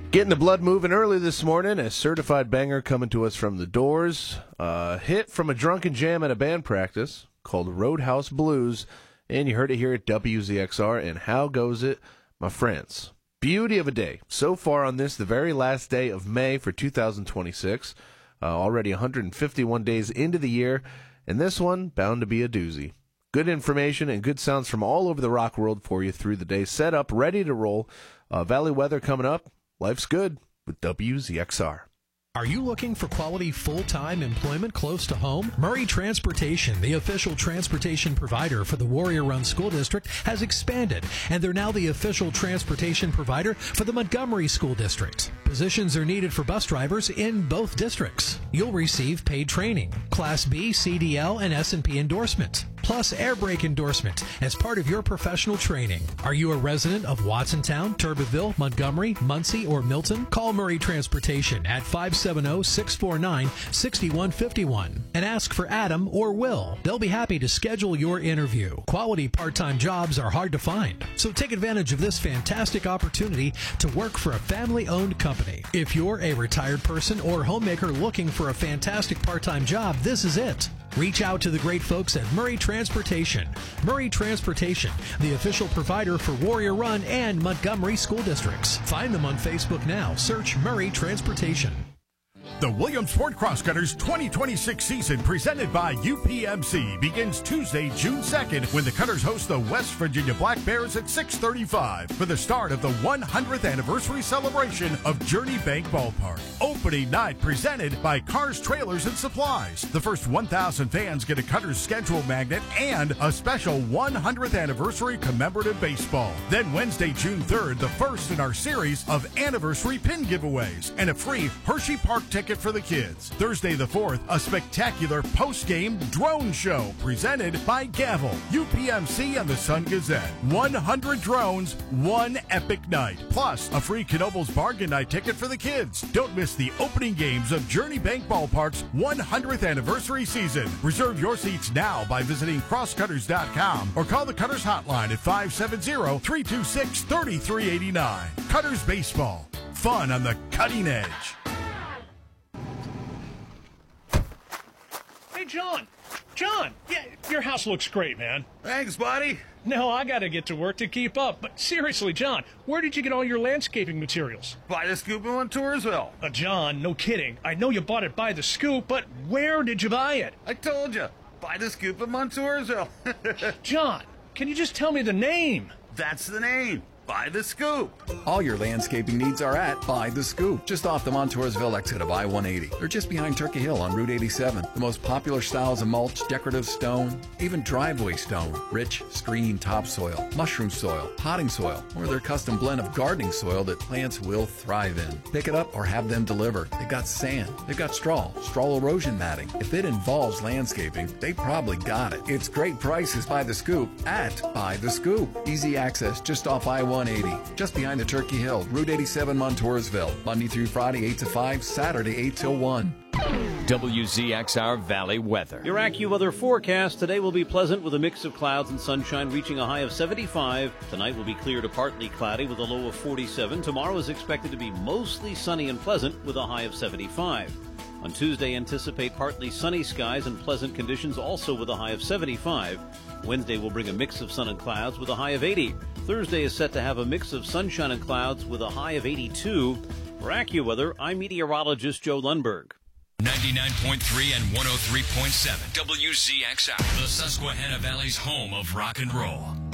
Getting the blood moving early this morning. A certified banger coming to us from the Doors. Hit from a drunken jam at a band practice called Roadhouse Blues. And you heard it here at WZXR. And how goes it, my friends? Beauty of a day. So far on this, the very last day of May for 2026. Already 151 days into the year. And this one, bound to be a doozy. Good information and good sounds from all over the rock world for you through the day. Set up, ready to roll. Valley weather coming up. Life's good with WZXR. Are you looking for quality full-time employment close to home? Murray Transportation, the official transportation provider for the Warrior Run School District, has expanded, and they're now the official transportation provider for the Montgomery School District. Positions are needed for bus drivers in both districts. You'll receive paid training, Class B, CDL, and S&P endorsement, plus air brake endorsement as part of your professional training. Are you a resident of Watsontown, Turbeville, Montgomery, Muncie, or Milton? Call Murray Transportation at 570-649-6151 and ask for Adam or Will. They'll be happy to schedule your interview. Quality part-time jobs are hard to find, so take advantage of this fantastic opportunity to work for a family-owned company. If you're a retired person or homemaker looking for a fantastic part-time job, this is it. Reach out to the great folks at Murray Transportation. Murray Transportation, the official provider for Warrior Run and Montgomery school districts. Find them on Facebook now. Search Murray Transportation. The Williams Ford Crosscutters 2026 season, presented by UPMC, begins Tuesday, June 2nd, when the Cutters host the West Virginia Black Bears at 6:35 for the start of the 100th anniversary celebration of Journey Bank Ballpark. Opening night presented by Cars, Trailers, and Supplies. The first 1,000 fans get a Cutters schedule magnet and a special 100th anniversary commemorative baseball. Then Wednesday, June 3rd, the first in our series of anniversary pin giveaways and a free Hershey Park ticket for the kids. Thursday the 4th, a spectacular post-game drone show presented by Gavel, UPMC, and the Sun Gazette. 100 drones, one epic night. Plus, a free Knoebels bargain night ticket for the kids. Don't miss the opening games of Journey Bank Ballpark's 100th anniversary season. Reserve your seats now by visiting crosscutters.com or call the Cutters hotline at 570-326-3389. Cutters Baseball. Fun on the cutting edge. Hey, John, yeah, your house looks great, man. Thanks, buddy. No, I gotta get to work to keep up. But seriously, John, where did you get all your landscaping materials? By the Scoop in Montoursville. John, no kidding. I know you bought it by the Scoop, but where did you buy it? I told you, by the Scoop in Montoursville. John, can you just tell me the name? That's the name. By the Scoop. All your landscaping needs are at By the Scoop, just off the Montoursville exit of I-180. They're just behind Turkey Hill on Route 87. The most popular styles of mulch, decorative stone, even driveway stone, rich, screening topsoil, mushroom soil, potting soil, or their custom blend of gardening soil that plants will thrive in. Pick it up or have them delivered. They've got sand, they've got straw erosion matting. If it involves landscaping, they probably got it. It's great prices by the Scoop at By the Scoop. Easy access just off I-180, just behind the Turkey Hill, Route 87, Montoursville. Monday through Friday, 8 to 5, Saturday, 8 till 1. WZXR Valley weather. Your AccuWeather forecast today will be pleasant with a mix of clouds and sunshine, reaching a high of 75. Tonight will be clear to partly cloudy with a low of 47. Tomorrow is expected to be mostly sunny and pleasant with a high of 75. On Tuesday, anticipate partly sunny skies and pleasant conditions, also with a high of 75. Wednesday will bring a mix of sun and clouds with a high of 80. Thursday is set to have a mix of sunshine and clouds with a high of 82. For AccuWeather, I'm meteorologist Joe Lundberg. 99.3 and 103.7 WZXR, the Susquehanna Valley's home of rock and roll.